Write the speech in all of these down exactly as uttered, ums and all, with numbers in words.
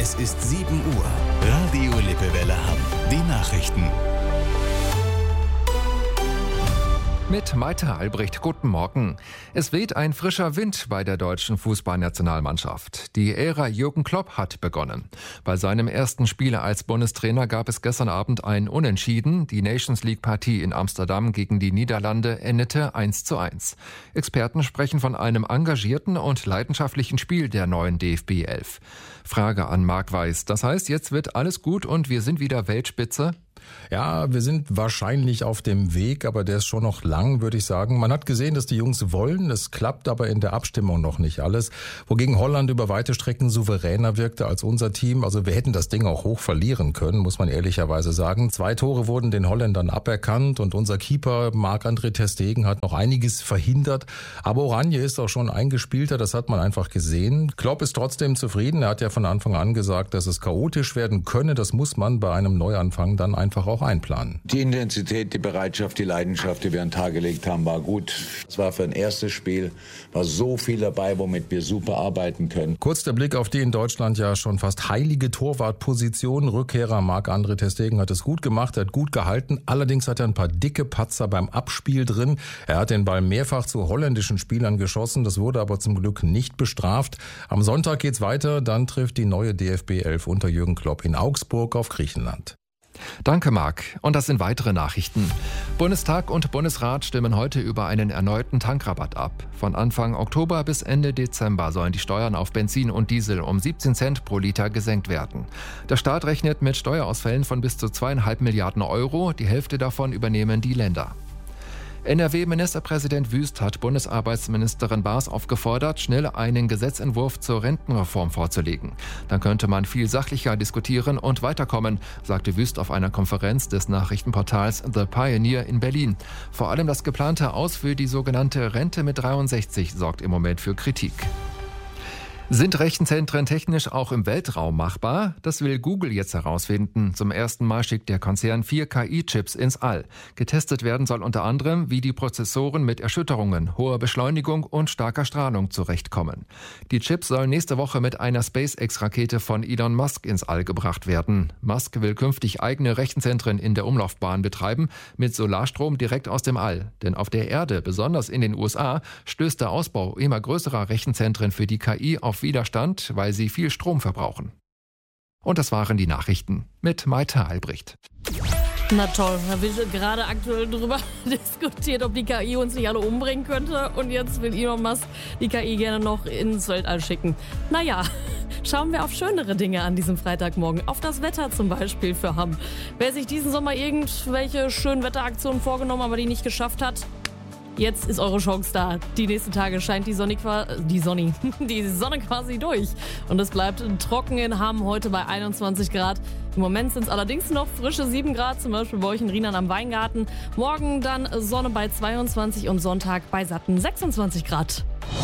Es ist sieben Uhr. Radio Lippewelle Hamm. Die Nachrichten. Mit Maite Albrecht, guten Morgen. Es weht ein frischer Wind bei der deutschen Fußballnationalmannschaft. Die Ära Jürgen Klopp hat begonnen. Bei seinem ersten Spiel als Bundestrainer gab es gestern Abend ein Unentschieden. Die Nations League-Partie in Amsterdam gegen die Niederlande endete eins zu eins. Experten sprechen von einem engagierten und leidenschaftlichen Spiel der neuen D F B elf. Frage an Marc Weiß. Das heißt, jetzt wird alles gut und wir sind wieder Weltspitze? Ja, wir sind wahrscheinlich auf dem Weg, aber der ist schon noch lang, würde ich sagen. Man hat gesehen, dass die Jungs wollen, es klappt aber in der Abstimmung noch nicht alles. Wogegen Holland über weite Strecken souveräner wirkte als unser Team. Also wir hätten das Ding auch hoch verlieren können, muss man ehrlicherweise sagen. Zwei Tore wurden den Holländern aberkannt und unser Keeper Marc-André ter Stegen hat noch einiges verhindert. Aber Oranje ist auch schon eingespielter, das hat man einfach gesehen. Klopp ist trotzdem zufrieden. Er hat ja von Anfang an gesagt, dass es chaotisch werden könne. Das muss man bei einem Neuanfang dann einfach auch einplanen. Die Intensität, die Bereitschaft, die Leidenschaft, die wir an den Tag gelegt haben, war gut. Es war für ein erstes Spiel, war so viel dabei, womit wir super arbeiten können. Kurz der Blick auf die in Deutschland ja schon fast heilige Torwartposition. Rückkehrer Marc-André ter Stegen hat es gut gemacht, er hat gut gehalten. Allerdings hat er ein paar dicke Patzer beim Abspiel drin. Er hat den Ball mehrfach zu holländischen Spielern geschossen. Das wurde aber zum Glück nicht bestraft. Am Sonntag geht's weiter. Dann trifft die neue D F B elf unter Jürgen Klopp in Augsburg auf Griechenland. Danke, Marc. Und das sind weitere Nachrichten. Bundestag und Bundesrat stimmen heute über einen erneuten Tankrabatt ab. Von Anfang Oktober bis Ende Dezember sollen die Steuern auf Benzin und Diesel um siebzehn Cent pro Liter gesenkt werden. Der Staat rechnet mit Steuerausfällen von bis zu zweieinhalb Milliarden Euro. Die Hälfte davon übernehmen die Länder. N R W-Ministerpräsident Wüst hat Bundesarbeitsministerin Baas aufgefordert, schnell einen Gesetzentwurf zur Rentenreform vorzulegen. Dann könnte man viel sachlicher diskutieren und weiterkommen, sagte Wüst auf einer Konferenz des Nachrichtenportals The Pioneer in Berlin. Vor allem das geplante Aus für die sogenannte Rente mit dreiundsechzig sorgt im Moment für Kritik. Sind Rechenzentren technisch auch im Weltraum machbar? Das will Google jetzt herausfinden. Zum ersten Mal schickt der Konzern vier K I-Chips ins All. Getestet werden soll unter anderem, wie die Prozessoren mit Erschütterungen, hoher Beschleunigung und starker Strahlung zurechtkommen. Die Chips sollen nächste Woche mit einer SpaceX-Rakete von Elon Musk ins All gebracht werden. Musk will künftig eigene Rechenzentren in der Umlaufbahn betreiben, mit Solarstrom direkt aus dem All. Denn auf der Erde, besonders in den U S A, stößt der Ausbau immer größerer Rechenzentren für die K I auf Widerstand, weil sie viel Strom verbrauchen. Und das waren die Nachrichten mit Maite Albrecht. Na toll, da wird gerade aktuell darüber diskutiert, ob die K I uns nicht alle umbringen könnte. Und jetzt will Elon Musk die K I gerne noch ins Weltall schicken. Naja, schauen wir auf schönere Dinge an diesem Freitagmorgen. Auf das Wetter zum Beispiel für Hamm. Wer sich diesen Sommer irgendwelche schönen Wetteraktionen vorgenommen, aber die nicht geschafft hat, jetzt ist eure Chance da. Die nächsten Tage scheint die Sonne, die Sonne, die Sonne quasi durch. Und es bleibt trocken in Hamm, heute bei einundzwanzig Grad. Im Moment sind es allerdings noch frische sieben Grad, zum Beispiel bei euch in Rienan am Weingarten. Morgen dann Sonne bei zweiundzwanzig und Sonntag bei satten sechsundzwanzig Grad.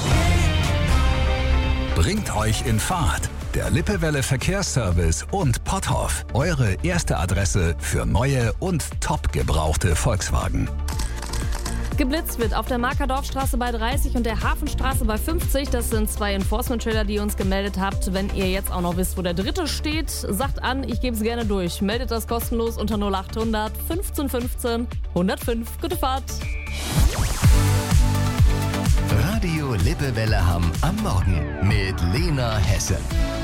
Bringt euch in Fahrt. Der Lippewelle Verkehrsservice und Potthoff. Eure erste Adresse für neue und top gebrauchte Volkswagen. Geblitzt wird auf der Markerdorfstraße bei dreißig und der Hafenstraße bei fünfzig. Das sind zwei Enforcement-Trailer, die ihr uns gemeldet habt. Wenn ihr jetzt auch noch wisst, wo der dritte steht, sagt an, ich gebe es gerne durch. Meldet das kostenlos unter null achthundert fünfzehn fünfzehn hundertfünf. Gute Fahrt. Radio Lippewelle Hamm am Morgen mit Lena Hesse.